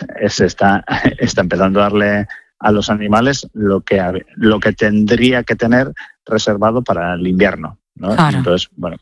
se está empezando a darle a los animales lo que tendría que tener reservado para el invierno, ¿no? Claro. Entonces, bueno,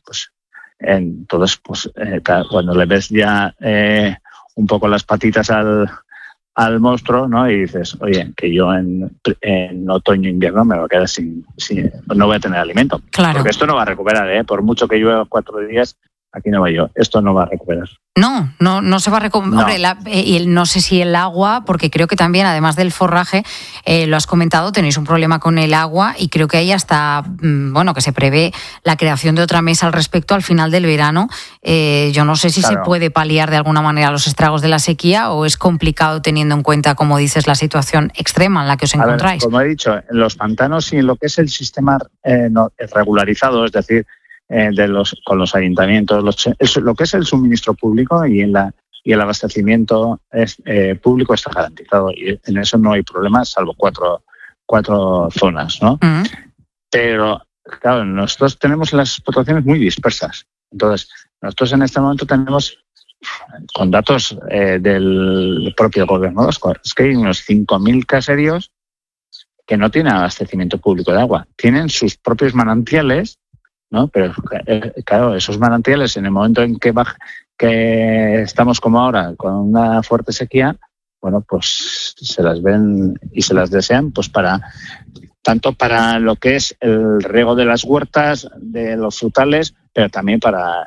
cuando le ves ya un poco las patitas al monstruo, ¿no? Y dices, oye, que yo en otoño e invierno me voy a quedar no voy a tener alimento. Claro. Porque esto no va a recuperar, por mucho que llueva 4 días, aquí no voy yo. Esto no va a recuperar. No se va a recuperar. No. Hombre, no sé si el agua, porque creo que también, además del forraje, lo has comentado, tenéis un problema con el agua y creo que hay hasta, que se prevé la creación de otra mesa al respecto al final del verano. Yo no sé si se puede paliar de alguna manera los estragos de la sequía o es complicado teniendo en cuenta, como dices, la situación extrema en la que os encontráis. Como he dicho, en los pantanos y en lo que es el sistema regularizado, es decir, con los ayuntamientos, lo que es el suministro público y el abastecimiento público está garantizado y en eso no hay problema, salvo cuatro zonas, ¿no? Uh-huh. Pero claro, nosotros tenemos las explotaciones muy dispersas. Entonces, nosotros en este momento tenemos, con datos del propio gobierno vasco, es que hay unos 5.000 caseríos que no tienen abastecimiento público de agua. Tienen sus propios manantiales, ¿no? Pero claro, esos manantiales en el momento en que estamos como ahora con una fuerte sequía, bueno, pues se las ven y se las desean, pues tanto para lo que es el riego de las huertas, de los frutales, pero también para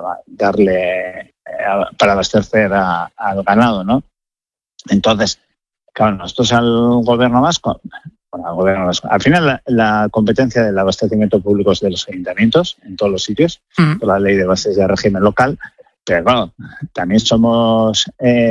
abastecer al ganado, ¿no? Entonces, claro, nosotros al gobierno vasco. Al final, la competencia del abastecimiento público es de los ayuntamientos en todos los sitios, por la ley de bases de régimen local, pero bueno, también somos...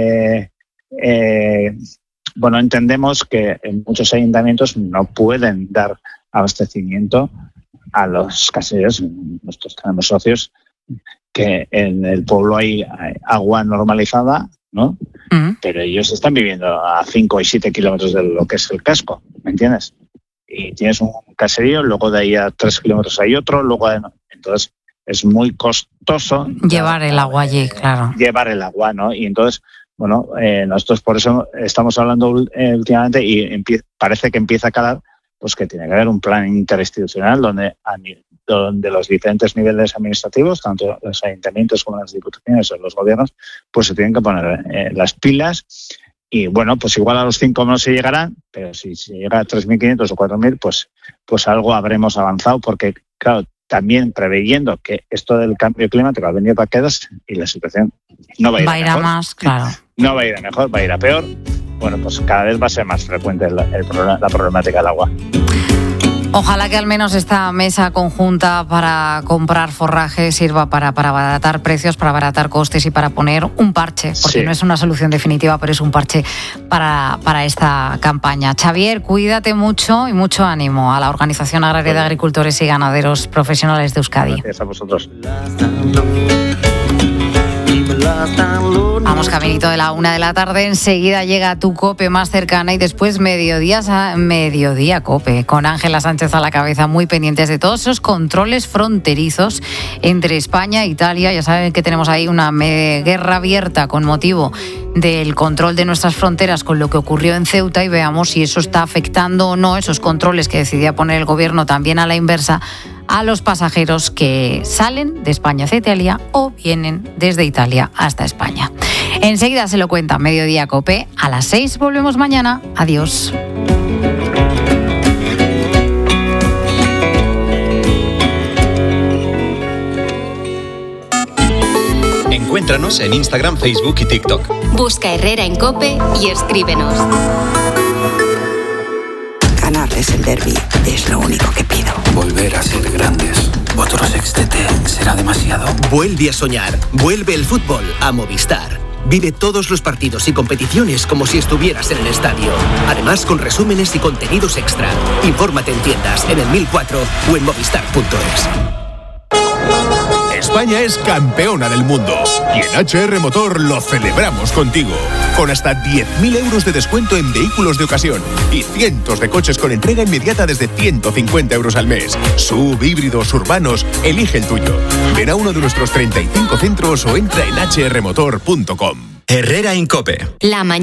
entendemos que en muchos ayuntamientos no pueden dar abastecimiento a los caseríos. Nosotros tenemos socios que en el pueblo hay agua normalizada, ¿no? Uh-huh. Pero ellos están viviendo a 5 y 7 kilómetros de lo que es el casco, ¿me entiendes? Y tienes un caserío, luego de ahí a 3 kilómetros hay otro, entonces es muy costoso llevar el agua allí, claro. Llevar el agua, ¿no? Y entonces, nosotros por eso estamos hablando últimamente y parece que empieza a calar, pues que tiene que haber un plan interinstitucional donde los diferentes niveles administrativos, tanto los ayuntamientos como las diputaciones o los gobiernos, pues se tienen que poner las pilas y pues igual a los 5 no se llegarán, pero si se llega a 3.500 o 4.000, pues algo habremos avanzado porque, claro, también preveyendo que esto del cambio climático va a venir para quedarse y la situación no va a ir a más, claro. No va a ir a mejor, va a ir a peor. Bueno, pues cada vez va a ser más frecuente la problemática del agua. Ojalá que al menos esta mesa conjunta para comprar forraje sirva para abaratar precios, para abaratar costes y para poner un parche, porque no es una solución definitiva, pero es un parche para esta campaña. Xavier, cuídate mucho y mucho ánimo a la Organización Agraria de Agricultores y Ganaderos Profesionales de Euskadi. Gracias a vosotros. Vamos caminito de la 1:00 p.m. Enseguida llega tu COPE más cercana y después Mediodía COPE, con Ángela Sánchez a la cabeza, muy pendientes de todos esos controles fronterizos entre España e Italia. Ya saben que tenemos ahí una guerra abierta con motivo del control de nuestras fronteras con lo que ocurrió en Ceuta y veamos si eso está afectando o no, esos controles que decidía poner el gobierno también a la inversa, a los pasajeros que salen de España hacia Italia o vienen desde Italia hasta España. Enseguida se lo cuenta Mediodía COPE. A las 6 volvemos mañana. Adiós. Encuéntranos en Instagram, Facebook y TikTok. Busca Herrera en COPE y escríbenos. Ganarles el derbi es lo único que pido. Volver a ser grandes. Otro sextete será demasiado. Vuelve a soñar. Vuelve el fútbol a Movistar. Vive todos los partidos y competiciones como si estuvieras en el estadio. Además, con resúmenes y contenidos extra. Infórmate en tiendas, en el 1004 o en movistar.es. España es campeona del mundo y en HR Motor lo celebramos contigo. Con hasta 10.000 euros de descuento en vehículos de ocasión y cientos de coches con entrega inmediata desde 150 euros al mes. SUV, híbridos, urbanos, elige el tuyo. Ven a uno de nuestros 35 centros o entra en hrmotor.com. Herrera en COPE. La mañana.